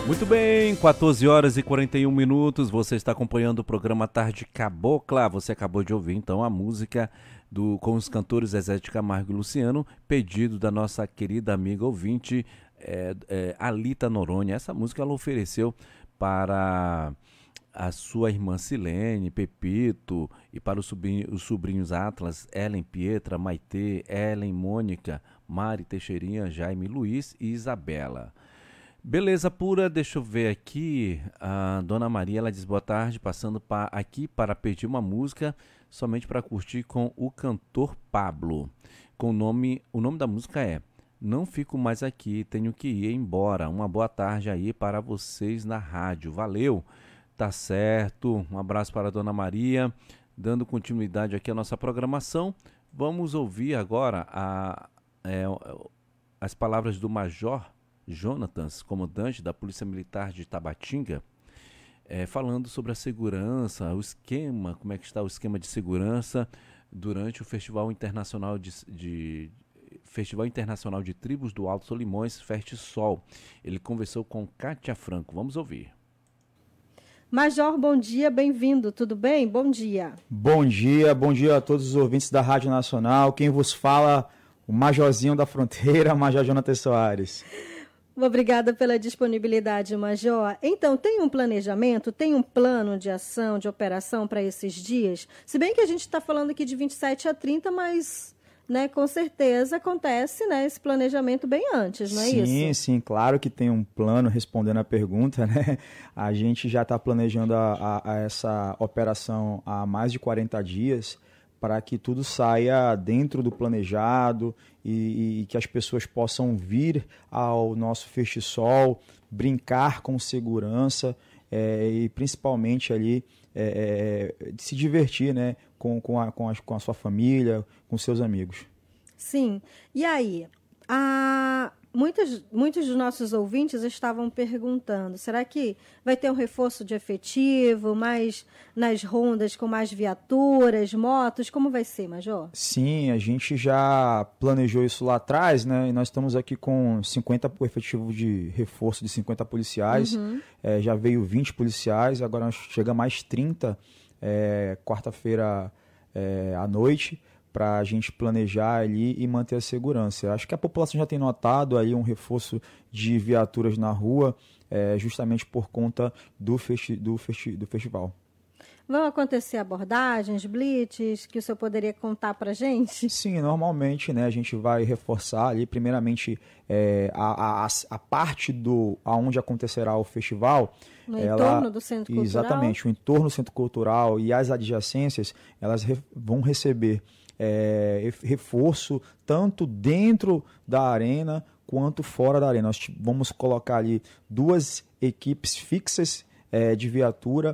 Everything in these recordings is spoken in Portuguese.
Muito bem, 14 horas e 41 minutos, você está acompanhando o programa Tarde Cabocla. Você acabou de ouvir então a música com os cantores Zezé de Camargo e Luciano, pedido da nossa querida amiga ouvinte Alita Noronha. Essa música ela ofereceu para a sua irmã Silene, Pepito, e para os sobrinhos Atlas, Ellen, Pietra, Maitê, Ellen, Mônica, Mari, Teixeirinha, Jaime, Luiz e Isabela. Beleza pura, deixa eu ver aqui. A Dona Maria, ela diz boa tarde, passando aqui para pedir uma música somente para curtir com o cantor Pablo. O nome da música é Não Fico Mais Aqui, Tenho Que Ir Embora. Uma boa tarde aí para vocês na rádio. Valeu, tá certo. Um abraço para a Dona Maria, dando continuidade aqui à nossa programação. Vamos ouvir agora as palavras do Major Jonatas, comandante da Polícia Militar de Tabatinga, falando sobre a segurança, o esquema, como é que está o esquema de segurança durante o Festival Internacional Festival Internacional de Tribos do Alto Solimões, Festisol. Ele conversou com Kátia Franco. Vamos ouvir. Major, bom dia, bem-vindo, tudo bem? Bom dia. Bom dia a todos os ouvintes da Rádio Nacional. Quem vos fala, o Majorzinho da Fronteira, Major Jonatas Soares. Obrigada pela disponibilidade, Major. Então, tem um planejamento, tem um plano de ação, de operação para esses dias? Se bem que a gente está falando aqui de 27 a 30, mas com certeza acontece esse planejamento bem antes, não é isso? Sim, claro que tem um plano, respondendo a pergunta, né? A gente já está planejando essa operação há mais de 40 dias, para que tudo saia dentro do planejado e que as pessoas possam vir ao nosso Festisol, brincar com segurança e principalmente ali se divertir, né, com a sua família, com seus amigos. Sim. E aí, muitos dos nossos ouvintes estavam perguntando, será que vai ter um reforço de efetivo, mais nas rondas com mais viaturas, motos? Como vai ser, Major? Sim, a gente já planejou isso lá atrás, né? E nós estamos aqui com 50 efetivo de reforço de 50 policiais. Uhum. Já veio 20 policiais, agora chega mais 30 quarta-feira à noite, para a gente planejar ali e manter a segurança. Eu acho que a população já tem notado aí um reforço de viaturas na rua, justamente por conta do festival. Vão acontecer abordagens, blitz, que o senhor poderia contar para a gente? Sim, normalmente, né, a gente vai reforçar ali, primeiramente, a parte aonde acontecerá o festival. No entorno do Centro Cultural? Exatamente, o entorno do Centro Cultural e as adjacências, elas vão receber reforço tanto dentro da arena quanto fora da arena. Nós vamos colocar ali 2 equipes fixas de viatura,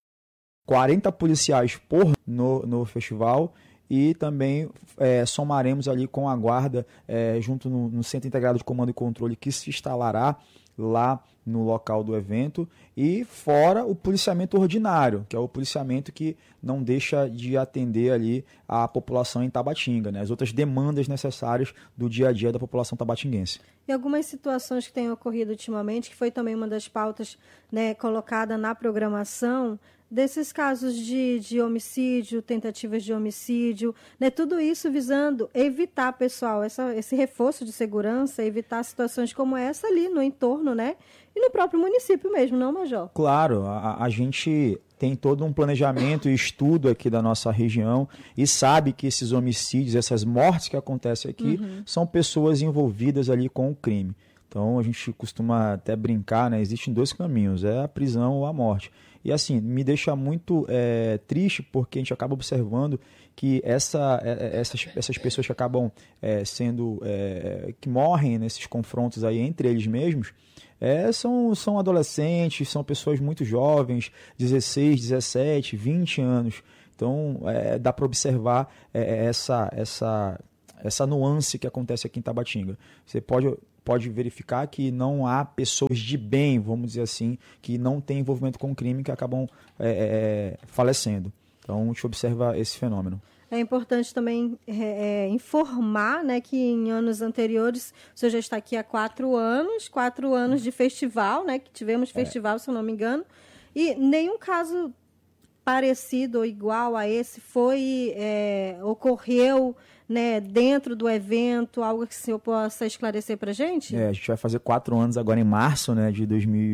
40 policiais no festival, e também somaremos ali com a guarda junto no Centro Integrado de Comando e Controle, que se instalará lá no local do evento, e fora o policiamento ordinário, que é o policiamento que não deixa de atender ali a população em Tabatinga, né? As outras demandas necessárias do dia a dia da população tabatinguense. E algumas situações que têm ocorrido ultimamente, que foi também uma das pautas colocada na programação, desses casos de homicídio, tentativas de homicídio, tudo isso visando evitar, pessoal, esse reforço de segurança, evitar situações como essa ali no entorno, e no próprio município mesmo, não, Major? Claro, a gente tem todo um planejamento e estudo aqui da nossa região e sabe que esses homicídios, essas mortes que acontecem aqui, são pessoas envolvidas ali com o crime. Então a gente costuma até brincar, né? Existem 2 caminhos, a prisão ou a morte. E assim, me deixa muito triste, porque a gente acaba observando que essas pessoas que acabam que morrem nesses confrontos aí entre eles mesmos, são adolescentes, são pessoas muito jovens, 16, 17, 20 anos. Então dá para observar essa nuance que acontece aqui em Tabatinga. Você pode verificar que não há pessoas de bem, vamos dizer assim, que não têm envolvimento com o crime, que acabam falecendo. Então, a gente observa esse fenômeno. É importante também informar, né, que em anos anteriores, o senhor já está aqui há 4 anos de festival, né, que tivemos festival, se eu não me engano, e nenhum caso parecido ou igual a esse ocorreu, né, dentro do evento, algo que o senhor possa esclarecer para a gente? A gente vai fazer 4 anos agora em março, né, de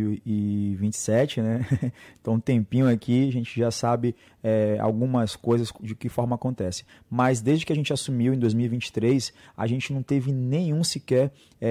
2027, né? Então, um tempinho aqui, a gente já sabe algumas coisas de que forma acontece. Mas desde que a gente assumiu em 2023, a gente não teve nenhum sequer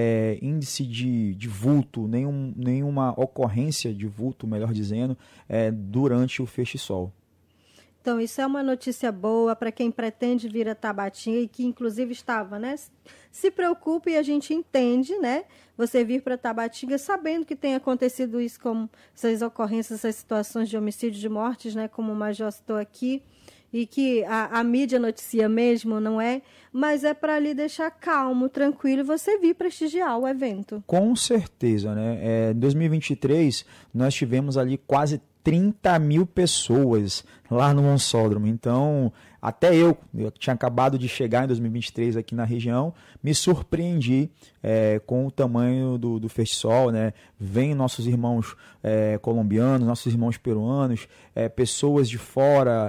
índice de vulto, nenhuma ocorrência de vulto, melhor dizendo, durante o Festisol. Então, isso é uma notícia boa para quem pretende vir a Tabatinga e que, inclusive, estava, né? Se preocupe e a gente entende, né? Você vir para Tabatinga sabendo que tem acontecido isso, como essas ocorrências, essas situações de homicídio, de mortes, né? Como o Major citou aqui, e que a mídia noticia mesmo, não é? Mas é para ali deixar calmo, tranquilo e você vir prestigiar o evento. Com certeza, né? Em 2023, nós tivemos ali quase 30 mil pessoas lá no Monsódromo. Então, até eu tinha acabado de chegar em 2023 aqui na região, me surpreendi com o tamanho do Festisol, né? Vem nossos irmãos colombianos, nossos irmãos peruanos, pessoas de fora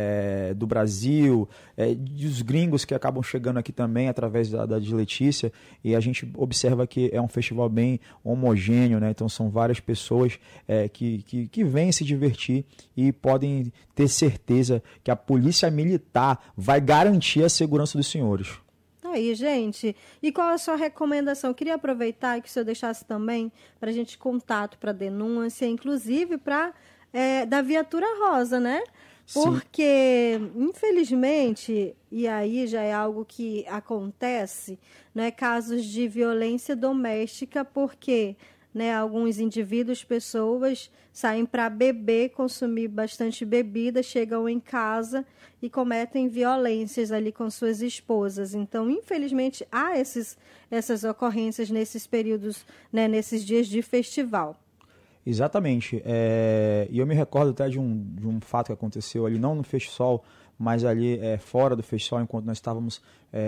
do Brasil, dos gringos que acabam chegando aqui também através da de Letícia, e a gente observa que é um festival bem homogêneo, né? Então são várias pessoas que vêm se divertir e podem ter certeza que a polícia militar vai garantir a segurança dos senhores. Aí, gente. E qual a sua recomendação? Eu queria aproveitar que o senhor deixasse também para a gente contato para denúncia, inclusive para da viatura rosa, né? Sim. Porque, infelizmente, e aí já é algo que acontece, né, casos de violência doméstica, porque, né, alguns indivíduos, pessoas, saem para beber, consumir bastante bebida, chegam em casa e cometem violências ali com suas esposas. Então, infelizmente, há essas ocorrências nesses períodos, né, nesses dias de festival. Exatamente. E eu me recordo até de um fato que aconteceu ali, não no Festisol, mas ali fora do Festisol, enquanto nós estávamos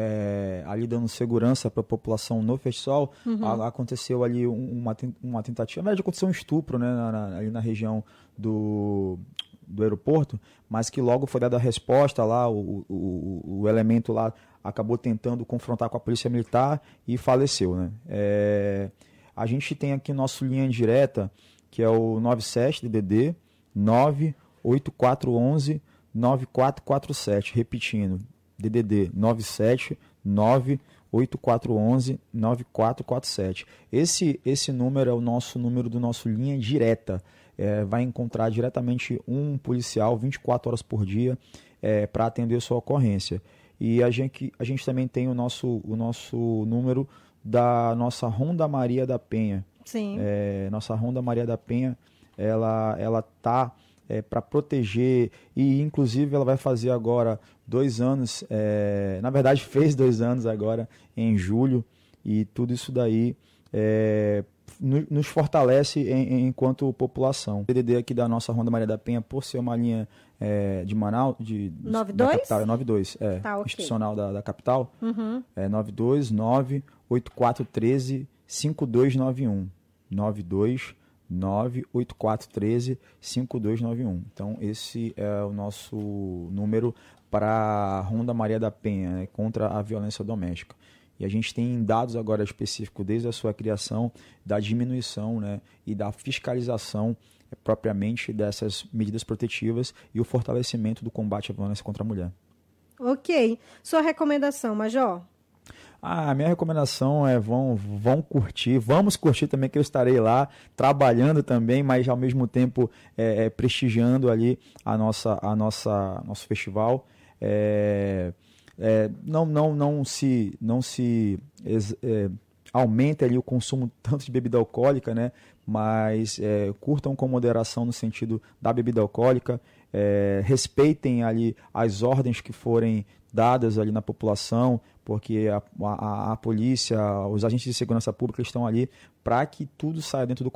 ali dando segurança para a população no Festisol, aconteceu ali uma tentativa, na verdade aconteceu um estupro, né, ali na região do aeroporto, mas que logo foi dada a resposta lá, o elemento lá acabou tentando confrontar com a polícia militar e faleceu, né? A gente tem aqui nosso linha direta, que é o 97 DDD 98411 9447, repetindo, DDD 97 98411 9447. Esse número é o nosso número do nosso linha direta. Vai encontrar diretamente um policial 24 horas por dia para atender sua ocorrência. E a gente também tem o nosso número da nossa Ronda Maria da Penha. Sim. Nossa Ronda Maria da Penha, ela tá para proteger, e inclusive ela vai fazer agora 2 anos, na verdade fez 2 anos agora em julho, e tudo isso daí nos fortalece enquanto população. O DDD aqui da nossa Ronda Maria da Penha, por ser uma linha de Manaus, da capital, 92, tá, okay. Institucional da capital, 929 8413 5291, 929 8413 5291. Então esse é o nosso número para a Ronda Maria da Penha, né, contra a violência doméstica. E a gente tem dados agora específicos desde a sua criação da diminuição, né, e da fiscalização propriamente dessas medidas protetivas e o fortalecimento do combate à violência contra a mulher. Ok. Sua recomendação, Major? A minha recomendação é vamos curtir também, que eu estarei lá trabalhando também, mas ao mesmo tempo prestigiando ali nosso festival. Não se aumente ali o consumo tanto de bebida alcoólica, né? Mas curtam com moderação no sentido da bebida alcoólica, respeitem ali as ordens que forem dadas ali na população, porque a polícia, os agentes de segurança pública estão ali para que tudo saia dentro do